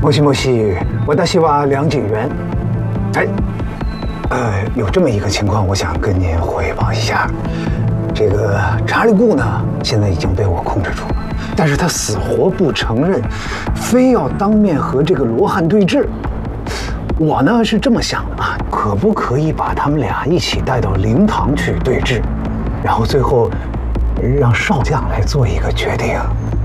もしもし，私は梁景元。有这么一个情况，我想跟您汇报一下。这个查理固呢，现在已经被我控制住了，但是他死活不承认，非要当面和这个罗汉对峙。我呢是这么想的啊，可不可以把他们俩一起带到灵堂去对峙，然后最后让少将来做一个决定？